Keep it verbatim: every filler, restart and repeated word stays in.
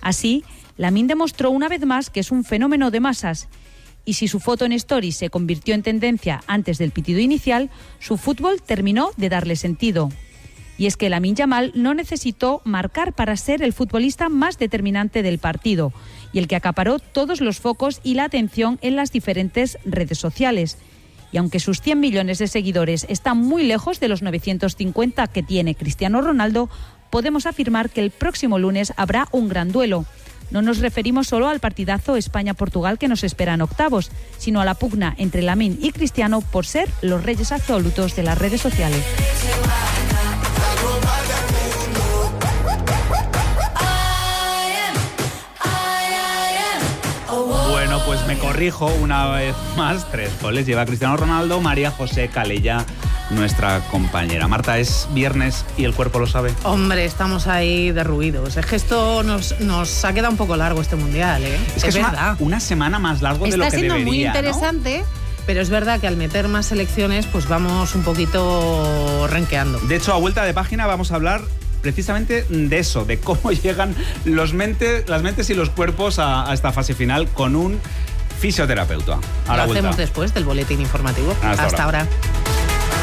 Así, Lamine demostró una vez más que es un fenómeno de masas. Y si su foto en Stories se convirtió en tendencia antes del pitido inicial, su fútbol terminó de darle sentido. Y es que Lamine Yamal no necesitó marcar para ser el futbolista más determinante del partido y el que acaparó todos los focos y la atención en las diferentes redes sociales. Y aunque sus cien millones de seguidores están muy lejos de los novecientos cincuenta que tiene Cristiano Ronaldo, podemos afirmar que el próximo lunes habrá un gran duelo. No nos referimos solo al partidazo España-Portugal que nos espera en octavos, sino a la pugna entre Lamine y Cristiano por ser los reyes absolutos de las redes sociales. Bueno, pues me corrijo una vez más. Tres goles lleva Cristiano Ronaldo. María José Calella, nuestra compañera. Marta, es viernes y el cuerpo lo sabe. Hombre, estamos ahí derruidos. Es que esto nos, nos ha quedado un poco largo este mundial, ¿eh? Es que es es verdad. Una, una semana más largo de Está lo que siendo debería, muy interesante, ¿no? Pero es verdad que al meter más selecciones, pues vamos un poquito renqueando. De hecho, a vuelta de página vamos a hablar precisamente de eso, de cómo llegan los mentes, las mentes y los cuerpos a, a esta fase final con un fisioterapeuta. A Lo la hacemos vuelta. después del boletín informativo. Hasta, Hasta ahora. ahora.